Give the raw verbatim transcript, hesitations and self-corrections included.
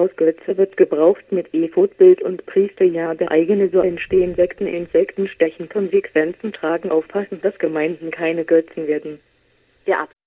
Hausgötze wird gebraucht mit Ephod-Bild und Priesterjade. Eigene so entstehen Sekten, Insekten stechen. Konsequenzen tragen. Aufpassen, dass Gemeinden keine Götzen werden. Der